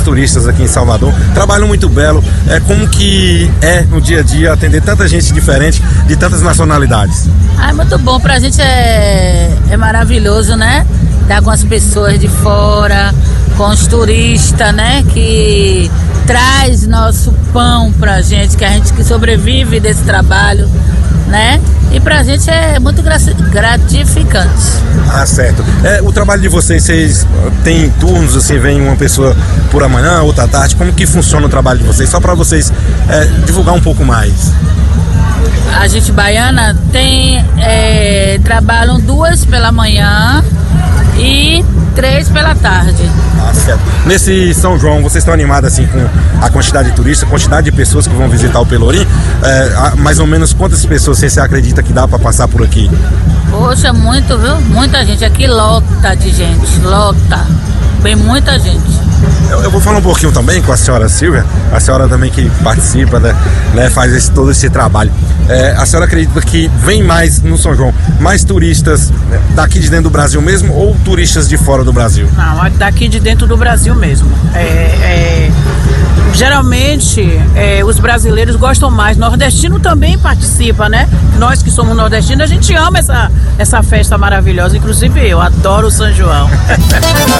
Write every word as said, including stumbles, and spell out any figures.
turistas aqui em Salvador. Trabalho muito belo. É, como que é no dia a dia atender tanta gente diferente, de tantas nacionalidades? Ah, é muito bom, pra gente é, é maravilhoso, né? Dar com as pessoas de fora, com os turistas, né? Que traz nosso pão pra gente, que a gente que sobrevive desse trabalho, né? E pra gente é muito gratificante. Ah, certo. É, o trabalho de vocês, vocês têm turnos, assim, vem uma pessoa por amanhã, outra à tarde, como que funciona o trabalho de vocês? Só para vocês é, divulgar um pouco mais. A gente baiana tem, é, trabalham duas pela manhã e três pela tarde. Ah, certo. Nesse São João, vocês estão animados assim com a quantidade de turistas, a quantidade de pessoas que vão visitar o Pelourinho? É, mais ou menos quantas pessoas você acredita que dá para passar por aqui? Poxa, muito, viu? Muita gente. Aqui lota de gente, lota. Vem muita gente. Eu, eu vou falar um pouquinho também com a senhora Silvia, a senhora também que participa, né, né faz esse, todo esse trabalho. É, a senhora acredita que vem mais no São João, mais turistas, né, daqui de dentro do Brasil mesmo ou turistas de fora do Brasil? Não, daqui de dentro do Brasil mesmo. É, é, geralmente é, os brasileiros gostam mais, nordestino também participa, né? Nós que somos nordestinos, a gente ama essa, essa festa maravilhosa, inclusive eu adoro o São João.